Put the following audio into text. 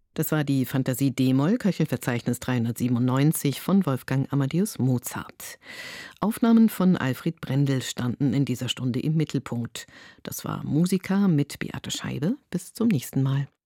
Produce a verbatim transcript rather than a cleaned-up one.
Das war die Fantasie d-Moll, Köchelverzeichnis dreihundertsiebenundneunzig von Wolfgang Amadeus Mozart. Aufnahmen von Alfred Brendel standen in dieser Stunde im Mittelpunkt. Das war Musica mit Beate Scheibe. Bis zum nächsten Mal.